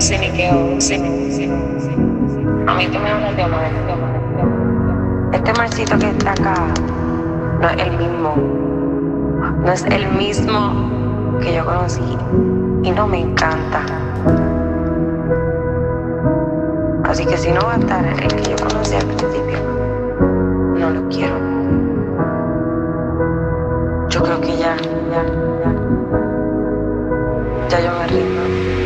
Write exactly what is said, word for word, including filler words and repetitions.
Ciniqueo, ciniqueo. A mí tú me hablas de Omar, de Omar, de Omar. Este marcito que está acá no es el mismo. No es el mismo que yo conocí. Y no me encanta. Así que si no va a estar el que yo conocí al principio, no lo quiero. Yo creo que ya, ya, ya. Ya yo me rindo.